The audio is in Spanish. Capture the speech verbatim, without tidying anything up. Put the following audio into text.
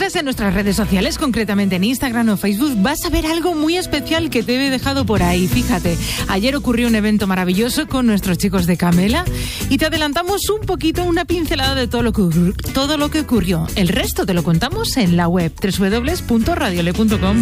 entras en nuestras redes sociales, concretamente en Instagram o Facebook, vas a ver algo muy especial que te he dejado por ahí. Fíjate, ayer ocurrió un evento maravilloso con nuestros chicos de Camela y te adelantamos un poquito, una pincelada de todo lo que, todo lo que ocurrió. El resto te lo contamos en la web doble u doble u doble u punto radiole punto com.